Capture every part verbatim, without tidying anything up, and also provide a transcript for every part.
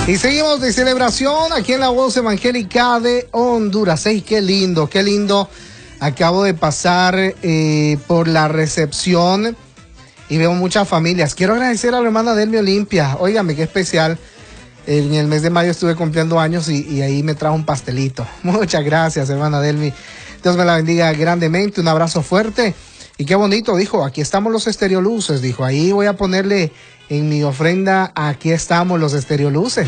Y seguimos de celebración aquí en la Voz Evangélica de Honduras. ¡Ey, qué lindo, qué lindo! Acabo de pasar eh, por la recepción y veo muchas familias. Quiero agradecer a la hermana Delmi Olimpia. Óigame, qué especial. En el mes de mayo estuve cumpliendo años y, y ahí me trajo un pastelito. Muchas gracias, hermana Delmi. Dios me la bendiga grandemente. Un abrazo fuerte. Y qué bonito, dijo, aquí estamos los estereoluces. Dijo, ahí voy a ponerle en mi ofrenda, aquí estamos los estereoluces.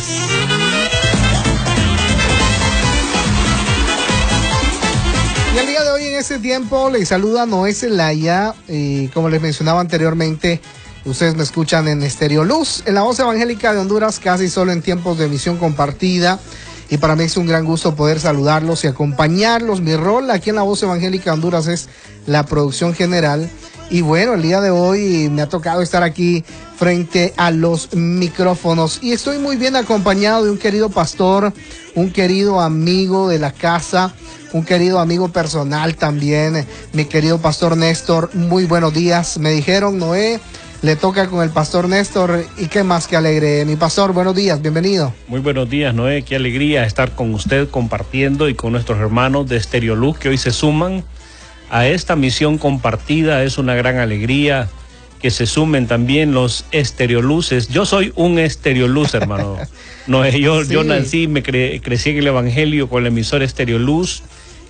Y el día de hoy, en este tiempo, les saluda Noé Zelaya. Y como les mencionaba anteriormente, ustedes me escuchan en Estereoluz, en la Voz Evangélica de Honduras, casi solo en tiempos de emisión compartida. Y para mí es un gran gusto poder saludarlos y acompañarlos. Mi rol aquí en la Voz Evangélica de Honduras es la producción general. Y bueno, el día de hoy me ha tocado estar aquí frente a los micrófonos. Y estoy muy bien acompañado de un querido pastor, un querido amigo de la casa, un querido amigo personal también, mi querido pastor Néstor. Muy buenos días. Me dijeron, Noé, le toca con el pastor Néstor, y qué más que alegre. Mi pastor, buenos días, bienvenido. Muy buenos días, Noé, qué alegría estar con usted compartiendo y con nuestros hermanos de Estereoluz que hoy se suman a esta misión compartida. Es una gran alegría que se sumen también los Estereoluces. Yo soy un Estereoluz, hermano. Noé, yo, sí. yo nací, me cre crecí en el Evangelio con la emisora Estereoluz.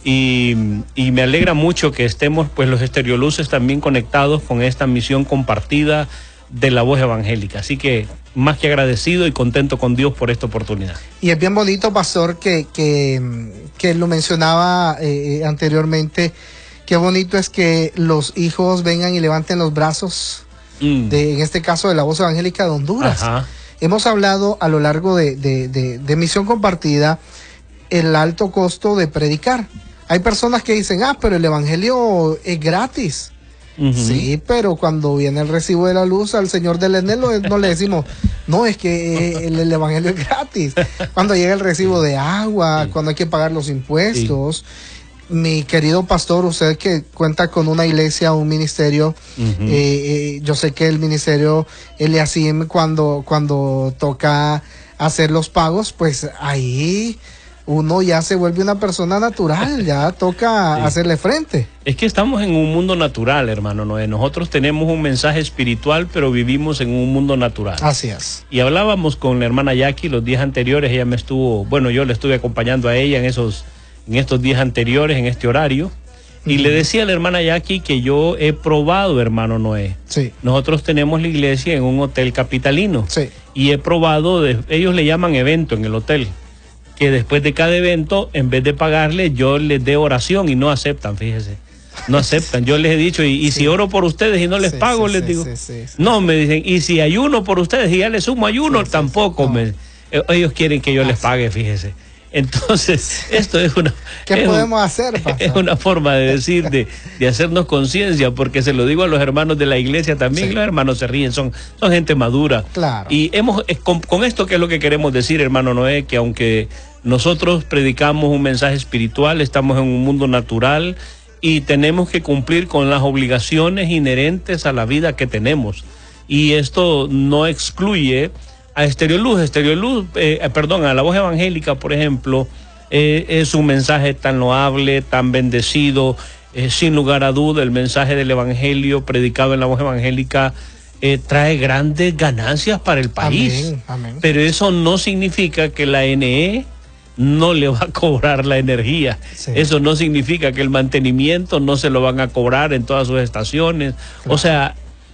Y, y me alegra mucho que estemos pues los Estereoluces también conectados con esta misión compartida de la Voz Evangélica. Así que más que agradecido y contento con Dios por esta oportunidad. Y es bien bonito, pastor, que, que, que lo mencionaba eh, anteriormente. Qué bonito es que los hijos vengan y levanten los brazos, mm. de, en este caso de la Voz Evangélica de Honduras. Ajá. Hemos hablado a lo largo de, de, de, de misión compartida el alto costo de predicar. Hay personas que dicen, ah, pero el evangelio es gratis. Uh-huh. Sí, pero cuando viene el recibo de la luz, al señor del Enelo no le decimos, no, es que el, el evangelio es gratis. Cuando llega el recibo de agua, sí. cuando hay que pagar los impuestos. Sí. Mi querido pastor, usted que cuenta con una iglesia, un ministerio, uh-huh. eh, eh, yo sé que el ministerio Eliasim, cuando, cuando toca hacer los pagos, pues ahí uno ya se vuelve una persona natural, ya toca sí. hacerle frente. Es que estamos en un mundo natural, hermano Noé. Nosotros tenemos un mensaje espiritual, pero vivimos en un mundo natural. Así es. Y hablábamos con la hermana Jackie los días anteriores. Ella me estuvo, bueno, yo le estuve acompañando a ella en esos, en estos días anteriores, en este horario. Y uh-huh. le decía a la hermana Jackie que yo he probado, hermano Noé. Sí. Nosotros tenemos la iglesia en un hotel capitalino. Sí. Y he probado, de, ellos le llaman evento en el hotel, que después de cada evento, en vez de pagarle, yo les dé oración y no aceptan, fíjese. No aceptan. Yo les he dicho, y, y sí. si oro por ustedes y no les sí, pago, sí, les sí, digo. Sí, sí, sí. No, me dicen, y si ayuno por ustedes y ya les sumo ayuno, sí, tampoco. Sí, sí. Me, no. Ellos quieren que yo les pague, fíjese. Entonces, esto es una... ¿Qué es podemos un, hacer, pastor? Es una forma de decir, de, de hacernos conciencia, porque se lo digo a los hermanos de la iglesia también, sí. los hermanos se ríen, son, son gente madura. Claro. Y hemos, con, con esto, ¿qué es lo que queremos decir, hermano Noé? Que aunque nosotros predicamos un mensaje espiritual, estamos en un mundo natural y tenemos que cumplir con las obligaciones inherentes a la vida que tenemos. Y esto no excluye a Estereoluz. Estereoluz, eh, perdón, a la Voz Evangélica, por ejemplo, eh, es un mensaje tan loable, tan bendecido, eh, sin lugar a duda, el mensaje del Evangelio predicado en la Voz Evangélica eh, trae grandes ganancias para el país. Amén, amén. Pero eso no significa que la N E no le va a cobrar la energía. Sí. Eso no significa que el mantenimiento no se lo van a cobrar en todas sus estaciones. Claro. O sea,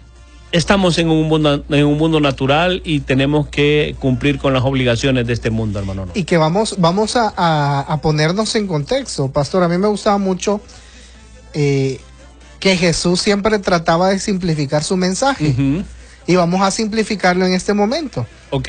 estamos en un mundo, en un mundo natural y tenemos que cumplir con las obligaciones de este mundo, hermano. Y que vamos, vamos a, a, a ponernos en contexto, pastor. A mí me gustaba mucho eh, que Jesús siempre trataba de simplificar su mensaje. Uh-huh. Y vamos a simplificarlo en este momento. Ok.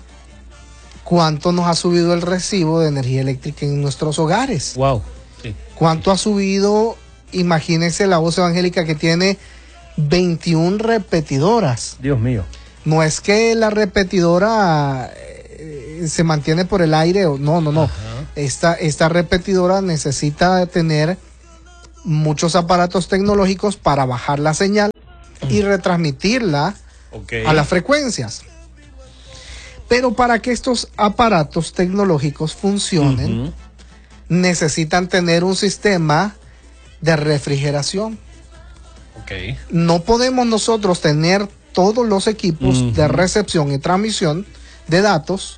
¿Cuánto nos ha subido el recibo de energía eléctrica en nuestros hogares? Wow. Sí. ¿Cuánto ha subido? Imagínense la Voz Evangélica que tiene veintiuna repetidoras. Dios mío. No es que la repetidora eh, se mantiene por el aire. No, no, no. Esta, esta repetidora necesita tener muchos aparatos tecnológicos para bajar la señal y retransmitirla okay. a las frecuencias. Pero para que estos aparatos tecnológicos funcionen, uh-huh. necesitan tener un sistema de refrigeración. Okay. No podemos nosotros tener todos los equipos uh-huh. de recepción y transmisión de datos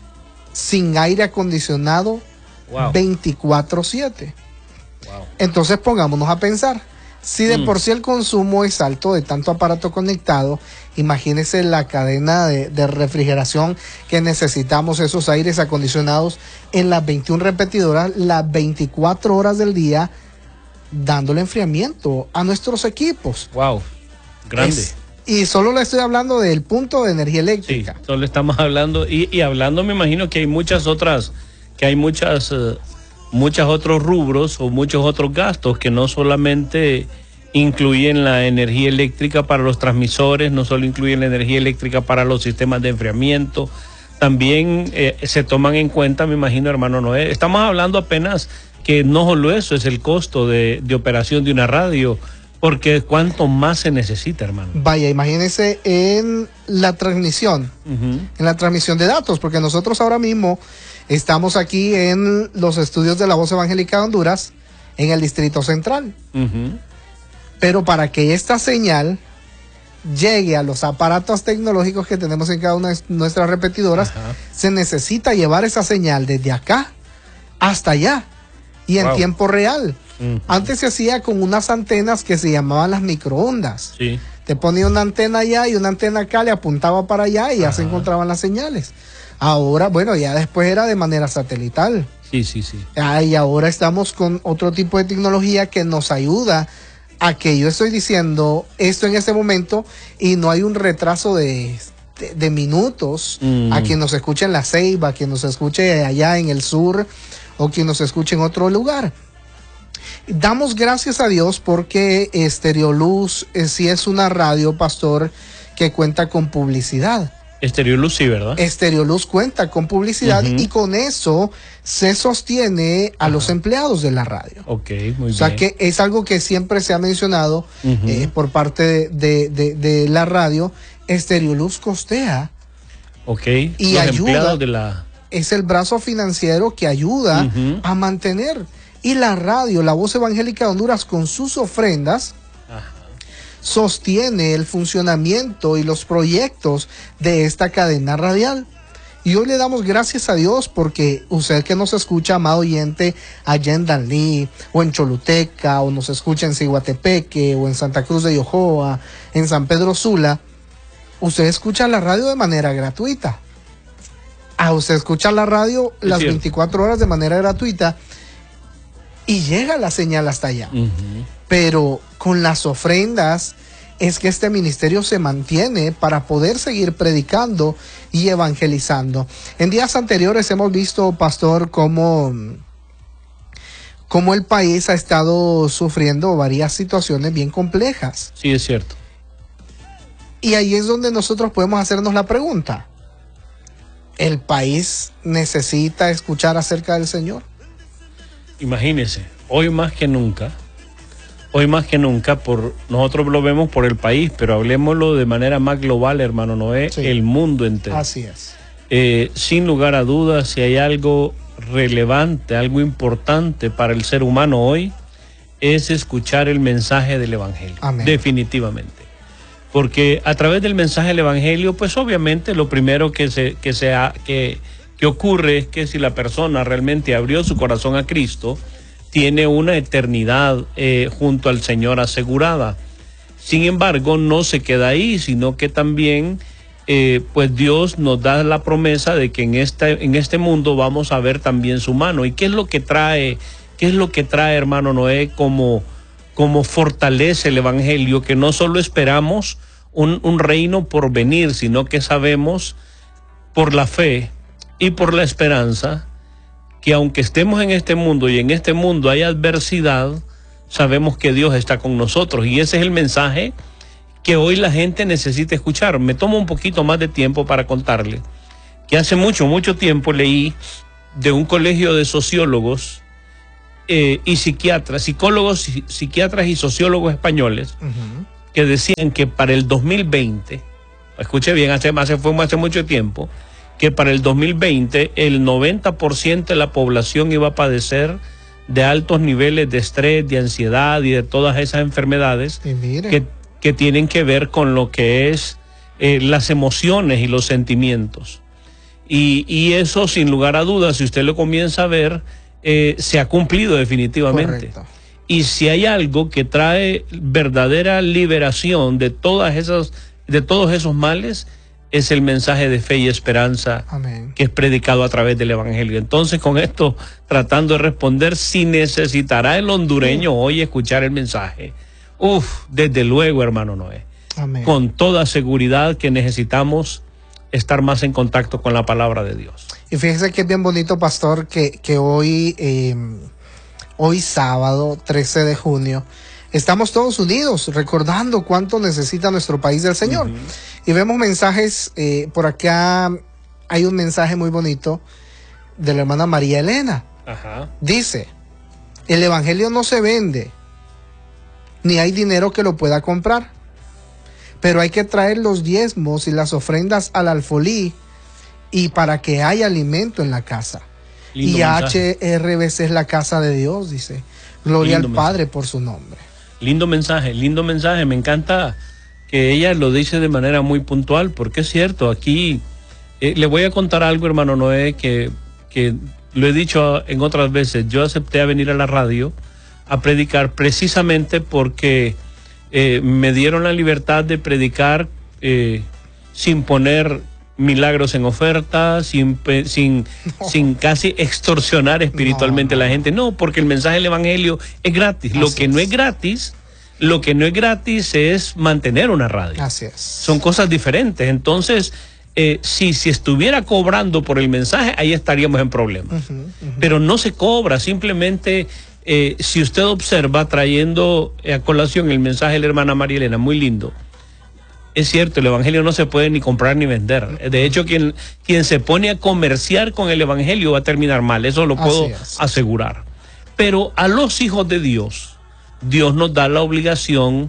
sin aire acondicionado wow. veinticuatro siete. Wow. Entonces pongámonos a pensar, si de mm. por sí el consumo es alto de tanto aparato conectado, imagínense la cadena de, de refrigeración que necesitamos, esos aires acondicionados en las veintiuna repetidoras, las veinticuatro horas del día, dándole enfriamiento a nuestros equipos. Wow, grande. Es, y solo le estoy hablando del punto de energía eléctrica. Sí, solo estamos hablando, y, y hablando me imagino que hay muchas otras, que hay muchas, uh, muchos otros rubros o muchos otros gastos que no solamente incluyen la energía eléctrica para los transmisores, no solo incluyen la energía eléctrica para los sistemas de enfriamiento, también eh, se toman en cuenta, me imagino, hermano Noé. Estamos hablando apenas que no solo eso es el costo de, de operación de una radio, porque cuánto más se necesita, hermano. Vaya, imagínese en la transmisión, uh-huh. en la transmisión de datos, porque nosotros ahora mismo estamos aquí en los estudios de la Voz Evangélica de Honduras, en el Distrito Central. Uh-huh. Pero para que esta señal llegue a los aparatos tecnológicos que tenemos en cada una de nuestras repetidoras, uh-huh. se necesita llevar esa señal desde acá hasta allá y en wow. tiempo real. Uh-huh. Antes se hacía con unas antenas que se llamaban las microondas. Sí. Te ponía una antena allá y una antena acá, le apuntaba para allá y ya uh-huh. se encontraban las señales. Ahora, bueno, ya después era de manera satelital. Sí, sí, sí. Ah, y ahora estamos con otro tipo de tecnología que nos ayuda a que yo estoy diciendo esto en este momento y no hay un retraso de, de, de minutos mm. a quien nos escuche en La Ceiba, a quien nos escuche allá en el sur o quien nos escuche en otro lugar. Damos gracias a Dios porque Estereoluz eh, sí es una radio, pastor, que cuenta con publicidad. Estereoluz sí, ¿verdad? Estereoluz cuenta con publicidad uh-huh. y con eso se sostiene a uh-huh. los empleados de la radio. Ok, muy bien. O sea bien. que es algo que siempre se ha mencionado uh-huh. eh, por parte de, de, de la radio. Estereoluz costea. Ok, y los ayuda. Empleados de la... Es el brazo financiero que ayuda uh-huh. a mantener. Y la radio, la Voz Evangélica de Honduras, con sus ofrendas, sostiene el funcionamiento y los proyectos de esta cadena radial. Y hoy le damos gracias a Dios porque usted que nos escucha, amado oyente, allá en Danlí, o en Choluteca, o nos escucha en Ciguatepeque, o en Santa Cruz de Yojoa, en San Pedro Sula, usted escucha la radio de manera gratuita. A usted escucha la radio es las cierto. veinticuatro horas de manera gratuita y llega la señal hasta allá. Uh-huh. Pero con las ofrendas es que este ministerio se mantiene para poder seguir predicando y evangelizando. En días anteriores hemos visto, pastor, cómo, cómo el país ha estado sufriendo varias situaciones bien complejas. Sí, es cierto. Y ahí es donde nosotros podemos hacernos la pregunta: ¿el país necesita escuchar acerca del Señor? Imagínese, hoy más que nunca, hoy más que nunca, por nosotros lo vemos por el país, pero hablemoslo de manera más global, hermano Noé, sí. el mundo entero. Así es. Eh, sin lugar a dudas, si hay algo relevante, algo importante para el ser humano hoy, es escuchar el mensaje del Evangelio. Amén. Definitivamente. Porque a través del mensaje del Evangelio, pues obviamente lo primero que se, que se ha, que, que ocurre es que si la persona realmente abrió su corazón a Cristo, tiene una eternidad eh, junto al Señor asegurada. Sin embargo, no se queda ahí, sino que también eh, pues Dios nos da la promesa de que en este, en este mundo vamos a ver también su mano. ¿Y qué es lo que trae, qué es lo que trae, hermano Noé, como, como fortalece el Evangelio? Que no solo esperamos un, un reino por venir, sino que sabemos por la fe y por la esperanza que aunque estemos en este mundo y en este mundo hay adversidad, sabemos que Dios está con nosotros. Y ese es el mensaje que hoy la gente necesita escuchar. Me tomo un poquito más de tiempo para contarle que hace mucho, mucho tiempo leí de un colegio de sociólogos eh, y psiquiatras, psicólogos, psiquiatras y sociólogos españoles uh-huh. que decían que para el dos mil veinte, escuche bien, hace, hace, fue hace mucho tiempo, que para el dos mil veinte el noventa por ciento de la población iba a padecer de altos niveles de estrés, de ansiedad y de todas esas enfermedades que, que tienen que ver con lo que es eh, las emociones y los sentimientos. Y, y eso, sin lugar a dudas, si usted lo comienza a ver, eh, se ha cumplido definitivamente. Correcto. Y si hay algo que trae verdadera liberación de todas esas, de todos esos males, es el mensaje de fe y esperanza. Amén. Que es predicado a través del Evangelio. Entonces, con esto, tratando de responder, si necesitará el hondureño sí. hoy escuchar el mensaje, uf, desde luego, hermano Noé. Amén. Con toda seguridad que necesitamos estar más en contacto con la palabra de Dios. Y fíjese que es bien bonito, pastor, que, que hoy, eh, hoy sábado, trece de junio, estamos todos unidos, recordando cuánto necesita nuestro país del Señor. Uh-huh. Y vemos mensajes, eh, por acá hay un mensaje muy bonito de la hermana María Elena. Uh-huh. Dice, el evangelio no se vende, ni hay dinero que lo pueda comprar, pero hay que traer los diezmos y las ofrendas al alfolí y para que haya alimento en la casa. Lindo y mensaje. H R B C es la casa de Dios, dice. Gloria lindo al Padre mensaje. Por su nombre. Lindo mensaje, lindo mensaje. Me encanta que ella lo dice de manera muy puntual, porque es cierto, aquí eh, le voy a contar algo, hermano Noé, que, que lo he dicho en otras veces. Yo acepté a venir a la radio a predicar precisamente porque eh, me dieron la libertad de predicar eh, sin poner milagros en oferta, sin, sin, no. sin casi extorsionar espiritualmente no, no. a la gente. No, porque el mensaje del evangelio es gratis. Así lo que es. no es gratis, lo que no es gratis es mantener una radio. Así es. Son cosas diferentes. Entonces, eh, si, si estuviera cobrando por el mensaje, ahí estaríamos en problemas. Uh-huh, uh-huh. Pero no se cobra, simplemente, eh, si usted observa, trayendo a colación el mensaje de la hermana María Elena, muy lindo. Es cierto, el evangelio no se puede ni comprar ni vender. De hecho, quien, quien se pone a comerciar con el evangelio va a terminar mal. Eso lo puedo asegurar. Pero a los hijos de Dios, Dios nos da la obligación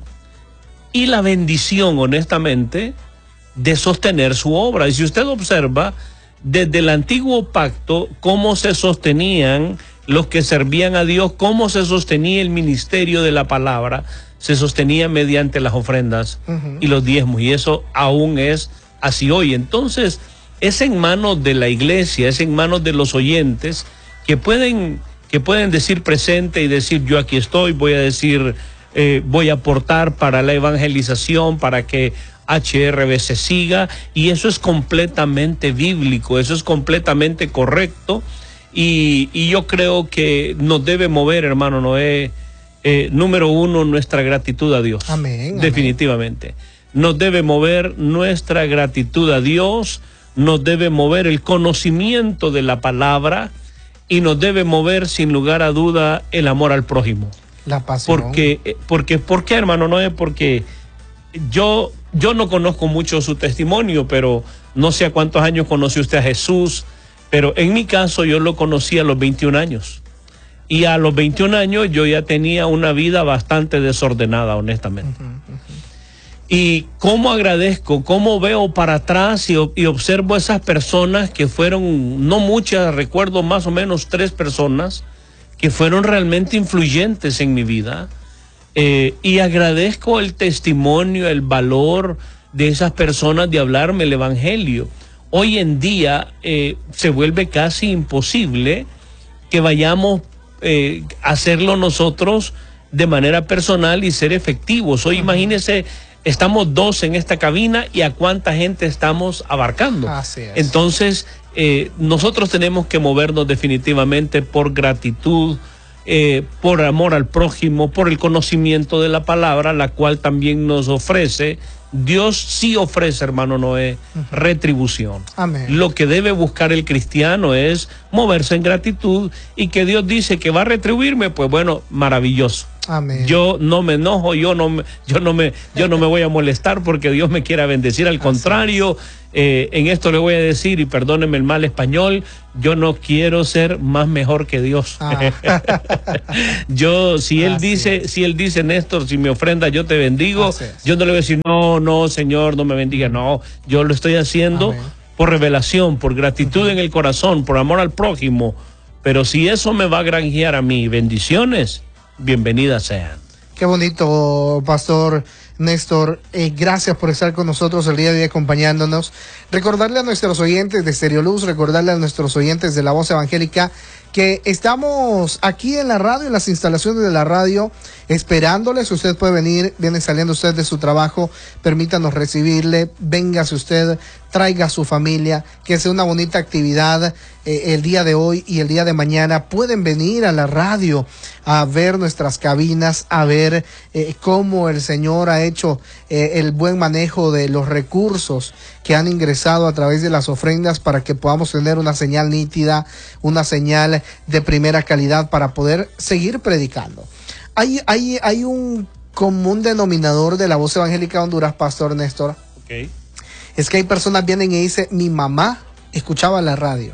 y la bendición, honestamente, de sostener su obra. Y si usted observa, desde el antiguo pacto, cómo se sostenían los que servían a Dios, cómo se sostenía el ministerio de la palabra, se sostenía mediante las ofrendas uh-huh. y los diezmos, y eso aún es así hoy. Entonces, es en manos de la iglesia, es en manos de los oyentes que pueden, que pueden decir presente y decir yo aquí estoy, voy a decir, eh, voy a aportar para la evangelización, para que H R B se siga, y eso es completamente bíblico, eso es completamente correcto, y, y yo creo que nos debe mover, hermano Noé, Eh, número uno, nuestra gratitud a Dios. Amén, definitivamente. Amén. Nos debe mover nuestra gratitud a Dios, nos debe mover el conocimiento de la palabra y nos debe mover, sin lugar a duda, el amor al prójimo. La pasión. Porque, porque, ¿por qué, hermano Noé? Porque yo, yo no conozco mucho su testimonio, pero no sé a cuántos años conoció usted a Jesús, pero en mi caso yo lo conocí a los veintiún años. Y a los veintiún años yo ya tenía una vida bastante desordenada, honestamente. Uh-huh, uh-huh. Y cómo agradezco, cómo veo para atrás y, y observo esas personas que fueron, no muchas, recuerdo más o menos tres personas que fueron realmente influyentes en mi vida. Eh, y agradezco el testimonio, el valor de esas personas de hablarme el evangelio. Hoy en día eh, se vuelve casi imposible que vayamos Eh, hacerlo nosotros de manera personal y ser efectivos. Hoy, uh-huh. imagínese, estamos dos en esta cabina y a cuánta gente estamos abarcando. Así es. Entonces, eh, nosotros tenemos que movernos definitivamente por gratitud, eh, por amor al prójimo, por el conocimiento de la palabra, la cual también nos ofrece. Dios sí ofrece, hermano Noé, uh-huh. retribución. Amén. Lo que debe buscar el cristiano es moverse en gratitud, y que Dios dice que va a retribuirme, pues bueno, maravilloso. Amén. Yo no me enojo, yo no me, yo no me, yo no me voy a molestar porque Dios me quiera bendecir. Al contrario, eh, en esto le voy a decir, y perdónenme el mal español, yo no quiero ser más mejor que Dios. Ah. Yo, si él Así dice, es. si él dice, Néstor, si me ofrenda yo te bendigo, yo no le voy a decir, no, no, Señor, no me bendiga. No, yo lo estoy haciendo Amén. por revelación, por gratitud uh-huh. en el corazón, por amor al prójimo. Pero si eso me va a granjear a mí bendiciones, bienvenidas sean. Qué bonito, Pastor Néstor. Eh, gracias por estar con nosotros el día de hoy acompañándonos. Recordarle a nuestros oyentes de Estereoluz, recordarle a nuestros oyentes de La Voz Evangélica que estamos aquí en la radio, en las instalaciones de la radio, esperándoles. Usted puede venir, viene saliendo usted de su trabajo, permítanos recibirle, véngase usted, traiga a su familia, que sea una bonita actividad eh, el día de hoy y el día de mañana. Pueden venir a la radio a ver nuestras cabinas, a ver eh, cómo el Señor ha hecho eh, el buen manejo de los recursos que han ingresado a través de las ofrendas para que podamos tener una señal nítida, una señal de primera calidad para poder seguir predicando. Hay, hay, hay un común denominador de La Voz Evangélica de Honduras, Pastor Néstor. Okay. Es que hay personas que vienen y dicen, mi mamá escuchaba la radio.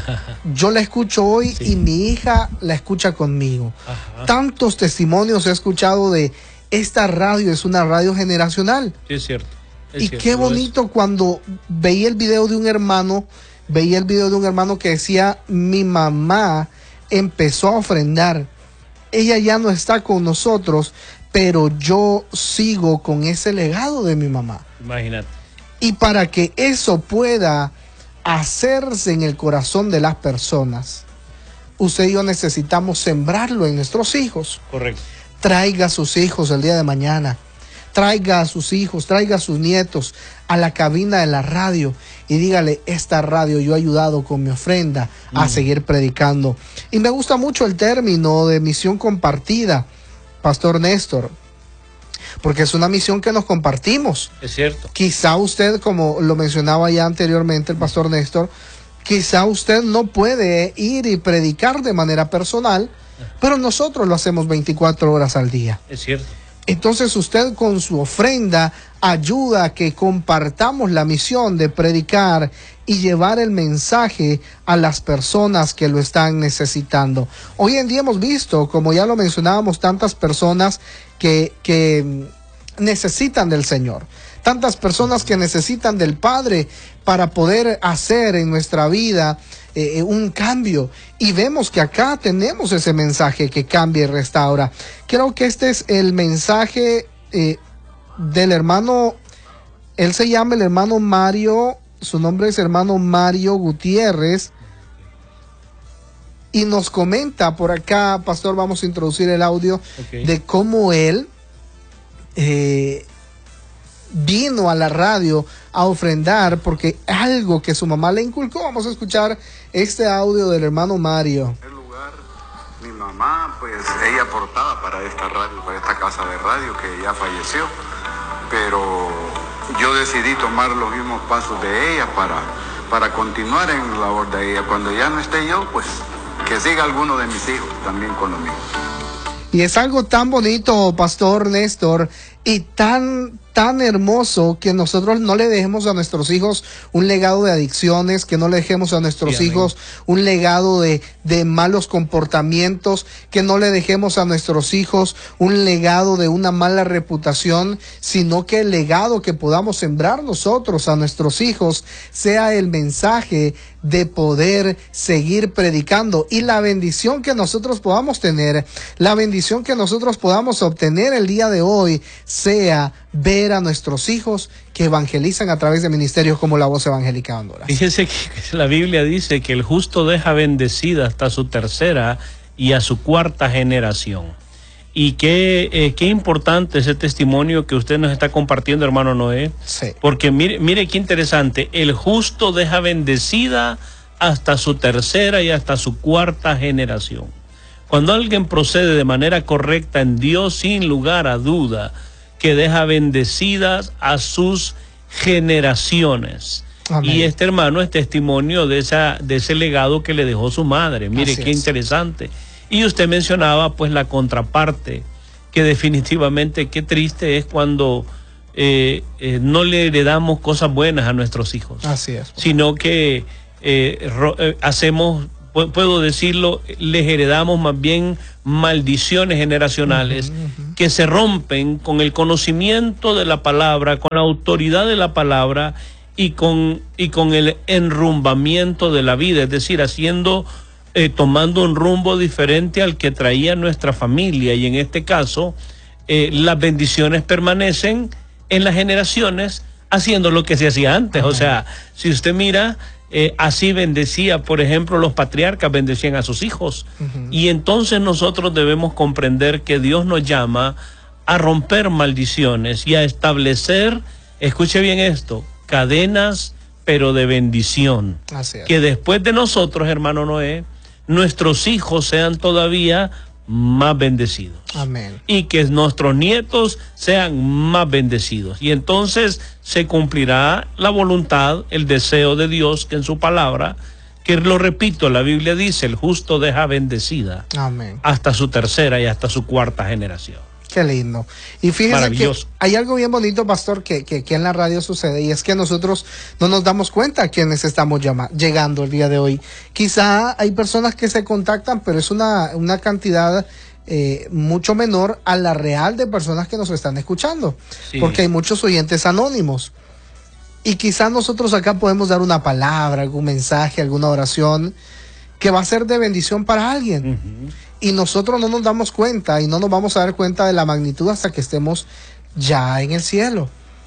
Yo la escucho hoy sí. y mi hija la escucha conmigo. Ajá. Tantos testimonios he escuchado de esta radio, es una radio generacional. Sí, es cierto. Es y cierto, qué bonito es. Cuando veía el video de un hermano, veía el video de un hermano que decía, mi mamá empezó a ofrendar. Ella ya no está con nosotros, pero yo sigo con ese legado de mi mamá. Imagínate. Y para que eso pueda hacerse en el corazón de las personas, usted y yo necesitamos sembrarlo en nuestros hijos. Correcto. Traiga a sus hijos el día de mañana, traiga a sus hijos, traiga a sus nietos a la cabina de la radio y dígale, esta radio yo he ayudado con mi ofrenda mm. a seguir predicando. Y me gusta mucho el término de misión compartida, Pastor Néstor, porque es una misión que nos compartimos. Es cierto. Quizá usted, como lo mencionaba ya anteriormente el Pastor Néstor, quizá usted no puede ir y predicar de manera personal, pero nosotros lo hacemos veinticuatro horas al día. Es cierto. Entonces usted con su ofrenda ayuda a que compartamos la misión de predicar y llevar el mensaje a las personas que lo están necesitando. Hoy en día hemos visto, como ya lo mencionábamos, tantas personas que, que necesitan del Señor, tantas personas que necesitan del Padre para poder hacer en nuestra vida eh, un cambio, y vemos que acá tenemos ese mensaje que cambia y restaura. Creo que este es el mensaje eh, del hermano, él se llama el hermano Mario, su nombre es hermano Mario Gutiérrez, y nos comenta por acá, Pastor, vamos a introducir el audio okay. de cómo él eh, vino a la radio a ofrendar porque algo que su mamá le inculcó. Vamos a escuchar este audio del hermano Mario. En lugar, mi mamá, pues ella aportaba para esta radio, para esta casa de radio que ya falleció, pero yo decidí tomar los mismos pasos de ella para, para continuar en la labor de ella. Cuando ya no esté yo, pues que siga alguno de mis hijos también con lo mismo. Y es algo tan bonito, Pastor Néstor, y tan, tan hermoso que nosotros no le dejemos a nuestros hijos un legado de adicciones, que no le dejemos a nuestros sí, hijos un legado de, de malos comportamientos, que no le dejemos a nuestros hijos un legado de una mala reputación, sino que el legado que podamos sembrar nosotros a nuestros hijos sea el mensaje de poder seguir predicando, y la bendición que nosotros podamos tener, la bendición que nosotros podamos obtener el día de hoy, sea ver a nuestros hijos que evangelizan a través de ministerios como La Voz Evangélica de Honduras. Fíjese que la Biblia dice que el justo deja bendecida hasta su tercera y a su cuarta generación. Y qué, eh, qué importante ese testimonio que usted nos está compartiendo, hermano Noé. Sí. Porque mire, mire qué interesante, el justo deja bendecida hasta su tercera y hasta su cuarta generación. Cuando alguien procede de manera correcta en Dios, sin lugar a duda, que deja bendecidas a sus generaciones. Amén. Y este hermano es testimonio de, esa, de ese legado que le dejó su madre. Mire Así qué es. Interesante. Y usted mencionaba pues la contraparte, que definitivamente qué triste es cuando eh, eh, no le heredamos cosas buenas a nuestros hijos. Así es. Sino que eh, ro, eh, hacemos, puedo decirlo, les heredamos más bien maldiciones generacionales uh-huh, uh-huh. que se rompen con el conocimiento de la palabra, con la autoridad de la palabra, y con, y con el enrumbamiento de la vida, es decir, haciendo, eh, tomando un rumbo diferente al que traía nuestra familia. Y en este caso, eh, las bendiciones permanecen en las generaciones haciendo lo que se hacía antes. Amén. O sea, si usted mira, eh, así bendecía, por ejemplo, los patriarcas bendecían a sus hijos. Uh-huh. Y entonces nosotros debemos comprender que Dios nos llama a romper maldiciones y a establecer, escuche bien esto, cadenas, pero de bendición. Así es. Que después de nosotros, hermano Noé, nuestros hijos sean todavía más bendecidos. Amén. Y que nuestros nietos sean más bendecidos. Y entonces se cumplirá la voluntad, el deseo de Dios, que en su palabra, que lo repito, la Biblia dice, el justo deja bendecida. Amén. Hasta su tercera y hasta su cuarta generación. Qué lindo. Y fíjese que hay algo bien bonito, pastor, que, que, que en la radio sucede, y es que nosotros no nos damos cuenta a quienes estamos llama, llegando el día de hoy. Quizá hay personas que se contactan, pero es una, una cantidad eh, mucho menor a la real de personas que nos están escuchando, sí. Porque hay muchos oyentes anónimos. Y quizá nosotros acá podemos dar una palabra, algún mensaje, alguna oración que va a ser de bendición para alguien. Uh-huh. Y nosotros no nos damos cuenta y no nos vamos a dar cuenta de la magnitud hasta que estemos ya en el cielo.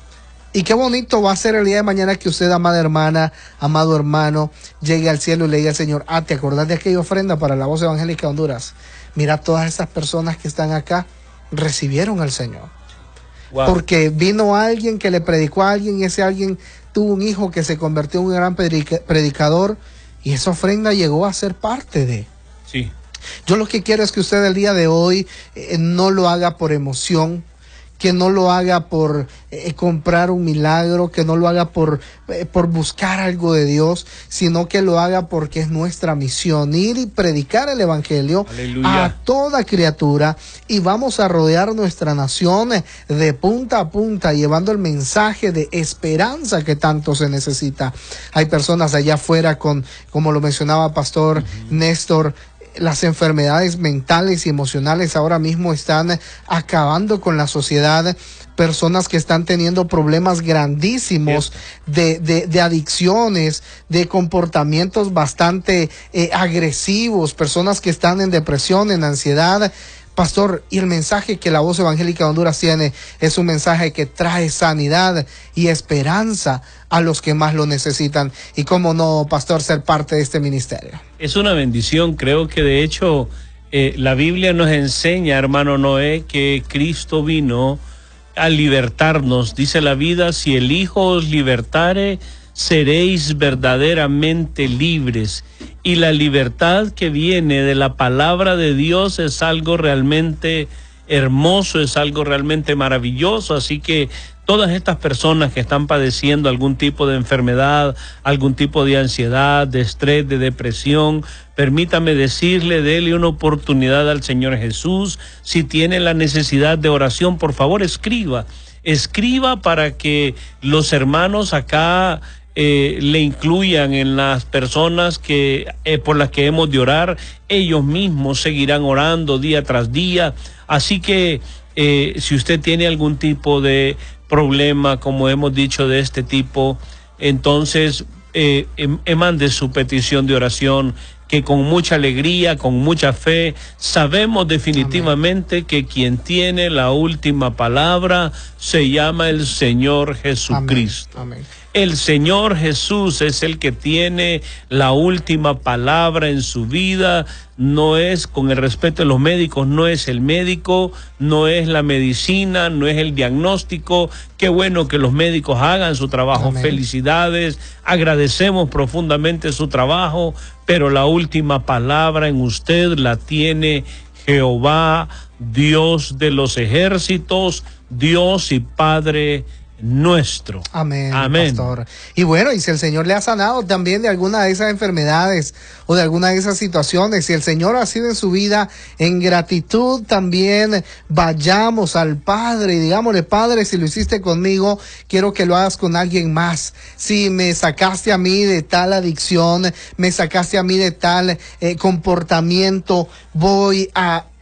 Y qué bonito va a ser el día de mañana que usted, amada hermana, amado hermano, llegue al cielo y le diga al Señor, ah, ¿te acordás de aquella ofrenda para la Voz Evangélica de Honduras? Mira, todas esas personas que están acá recibieron al Señor. Wow. Porque vino alguien que le predicó a alguien y ese alguien tuvo un hijo que se convirtió en un gran predica- predicador y esa ofrenda llegó a ser parte de. Sí. Yo lo que quiero es que usted el día de hoy eh, no lo haga por emoción, que no lo haga por eh, comprar un milagro, que no lo haga por, eh, por buscar algo de Dios, sino que lo haga porque es nuestra misión, ir y predicar el Evangelio. Aleluya. A toda criatura, y vamos a rodear nuestra nación de punta a punta, llevando el mensaje de esperanza que tanto se necesita. Hay personas allá afuera con, como lo mencionaba Pastor uh-huh. Néstor, las enfermedades mentales y emocionales ahora mismo están acabando con la sociedad. Personas que están teniendo problemas grandísimos de, de, de adicciones, de comportamientos bastante eh, agresivos, personas que están en depresión, en ansiedad. Pastor, y el mensaje que la Voz Evangélica de Honduras tiene es un mensaje que trae sanidad y esperanza a los que más lo necesitan. Y cómo no, pastor, ser parte de este ministerio. Es una bendición. Creo que de hecho eh, la Biblia nos enseña, hermano Noé, que Cristo vino a libertarnos. Dice la vida, si el Hijo os libertare, seréis verdaderamente libres. Y la libertad que viene de la palabra de Dios es algo realmente hermoso, es algo realmente maravilloso. Así que todas estas personas que están padeciendo algún tipo de enfermedad, algún tipo de ansiedad, de estrés, de depresión, permítame decirle, dele una oportunidad al Señor Jesús. Si tiene la necesidad de oración, por favor escriba, escriba para que los hermanos acá Eh, le incluyan en las personas que eh, por las que hemos de orar. Ellos mismos seguirán orando día tras día. Así que eh, si usted tiene algún tipo de problema, como hemos dicho, de este tipo, entonces eh, eh, mande su petición de oración, que con mucha alegría, con mucha fe, sabemos definitivamente Amén. Que quien tiene la última palabra se llama el Señor Jesucristo. Amén. Amén. El Señor Jesús es el que tiene la última palabra en su vida. No es, con el respeto de los médicos, no es el médico, no es la medicina, no es el diagnóstico. Qué bueno que los médicos hagan su trabajo. Amén. Felicidades, agradecemos profundamente su trabajo, pero la última palabra en usted la tiene Jehová, Dios de los ejércitos, Dios y Padre nuestro. Amén, Amén, pastor. Y bueno, y si el Señor le ha sanado también de alguna de esas enfermedades o de alguna de esas situaciones, si el Señor ha sido en su vida en gratitud, también vayamos al Padre y digámosle: Padre, si lo hiciste conmigo, quiero que lo hagas con alguien más. Si me sacaste a mí de tal adicción, me sacaste a mí de tal eh, comportamiento, voy a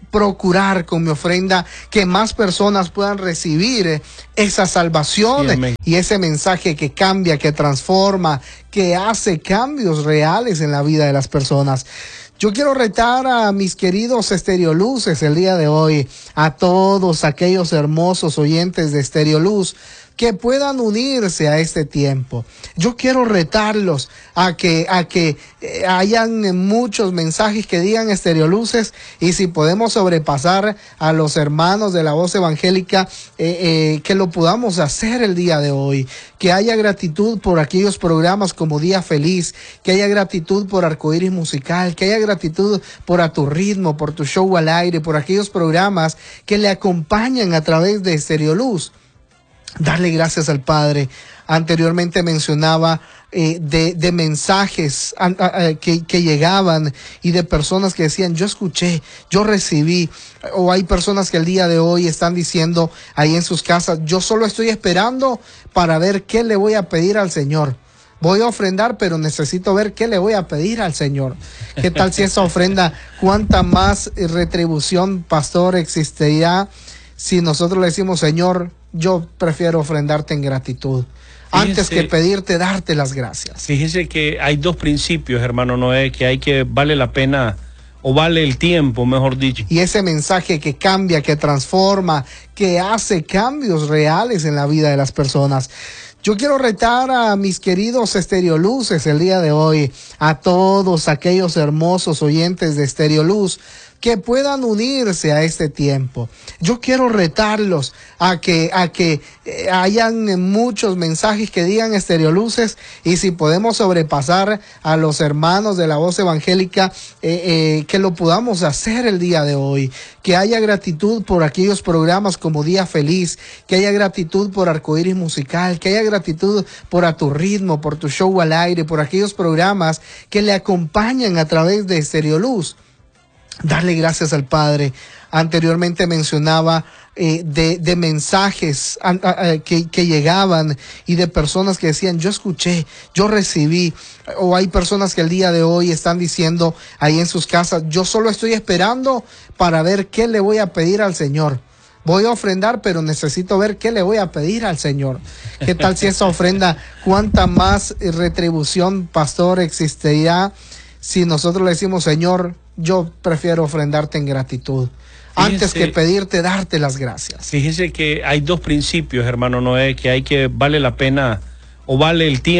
procurar con mi ofrenda que más personas puedan recibir esa salvación sí, y ese mensaje que cambia, que transforma, que hace cambios reales en la vida de las personas. Yo quiero retar a mis queridos Estereoluces el día de hoy, a todos aquellos hermosos oyentes de Estereoluz que puedan unirse a este tiempo. Yo quiero retarlos a que, a que eh, hayan muchos mensajes que digan Estereoluces, y si podemos sobrepasar a los hermanos de la voz evangélica, eh, eh, que lo podamos hacer el día de hoy. Que haya gratitud por aquellos programas como Día Feliz, que haya gratitud por Arcoíris Musical, que haya gratitud por A Tu Ritmo, por Tu Show al Aire, por aquellos programas que le acompañan a través de Estereoluz. Darle gracias al Padre. Anteriormente mencionaba eh, de, de mensajes a, a, a, que, que llegaban y de personas que decían, yo escuché, yo recibí. O hay personas que el día de hoy están diciendo ahí en sus casas, yo solo estoy esperando para ver qué le voy a pedir al Señor. Voy a ofrendar, pero necesito ver qué le voy a pedir al Señor. ¿Qué tal si esa ofrenda, cuánta más retribución, pastor, existirá si nosotros le decimos, Señor, yo prefiero ofrendarte en gratitud, antes fíjese, que pedirte, darte las gracias? Fíjese que hay dos principios, hermano Noé, que hay que, vale la pena, o vale el tiempo, mejor dicho. Y ese mensaje que cambia, que transforma, que hace cambios reales en la vida de las personas. Yo quiero retar a mis queridos Estereoluces el día de hoy, a todos aquellos hermosos oyentes de Estereoluz que puedan unirse a este tiempo. Yo quiero retarlos a que, a que eh, hayan muchos mensajes que digan Estereoluces, y si podemos sobrepasar a los hermanos de la voz evangélica, eh, eh, que lo podamos hacer el día de hoy. Que haya gratitud por aquellos programas como Día Feliz, que haya gratitud por Arcoíris Musical, que haya gratitud por A Tu Ritmo, por Tu Show al Aire, por aquellos programas que le acompañan a través de Estereoluz. Darle gracias al Padre. Anteriormente mencionaba eh, de, de mensajes a, a, a, que, que llegaban y de personas que decían, yo escuché, yo recibí. O hay personas que el día de hoy están diciendo ahí en sus casas, yo solo estoy esperando para ver qué le voy a pedir al Señor. Voy a ofrendar, pero necesito ver qué le voy a pedir al Señor. ¿Qué tal si esa ofrenda, cuánta más retribución, pastor, existirá si nosotros le decimos, Señor, yo prefiero ofrendarte en gratitud, fíjese, antes que pedirte, darte las gracias? Fíjese que hay dos principios, hermano Noé, que hay que, vale la pena, o vale el tiempo.